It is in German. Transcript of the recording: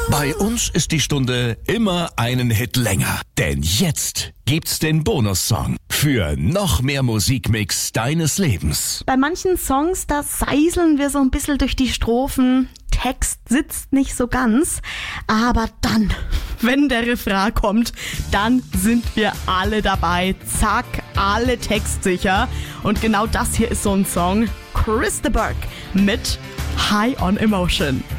Bei uns ist die Stunde immer einen Hit länger. Denn jetzt gibt's den Bonussong für noch mehr Musikmix deines Lebens. Bei manchen Songs, da seiseln wir so ein bisschen durch die Strophen. Text sitzt nicht so ganz. Aber dann, wenn der Refrain kommt, dann sind wir alle dabei. Zack, alle textsicher. Und genau das hier ist so ein Song. Chris de Burgh mit High on Emotion.